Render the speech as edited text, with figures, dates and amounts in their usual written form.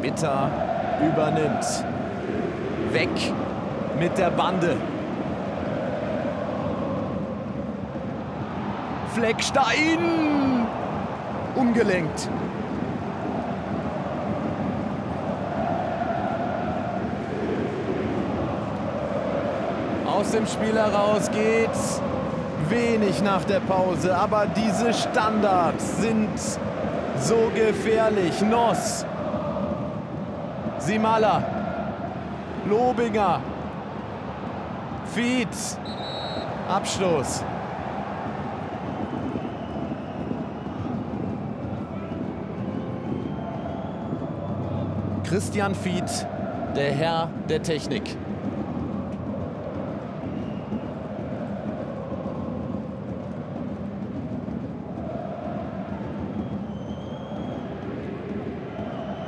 Bitter übernimmt. Weg mit der Bande. Fleckstein! Umgelenkt. Aus dem Spiel heraus geht's wenig nach der Pause, aber diese Standards sind so gefährlich. Noss, Simala, Lobinger, Fietz, Abstoß. Christian Fietz, der Herr der Technik.